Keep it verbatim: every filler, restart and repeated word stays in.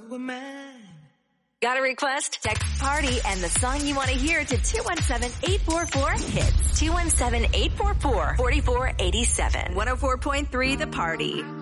were mine. Got a request? Text PARTY and the song you want to hear to two one seven, eight four four, hits. two one seven, eight four four, four four eight seven. one oh four point three The Party.